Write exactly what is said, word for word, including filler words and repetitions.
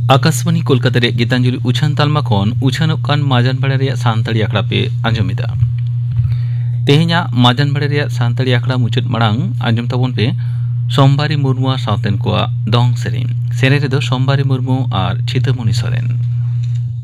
आकाशवाणी कोलकाता रे गीतांजलि उछान तालमा खन उछानोग कान माजान बड़ा रे सानताड़ी आखड़ा पे आंजमिदा तेहेኛ माजान बड़ा रे सानताड़ी आखड़ा मुचाद मांग आंजम ताबन पे सोमबारी मुर्मु सावतेन को दोंग सेरेन सेरे रे दो सोमबारी मुर्मु और छितामणि सोरेन।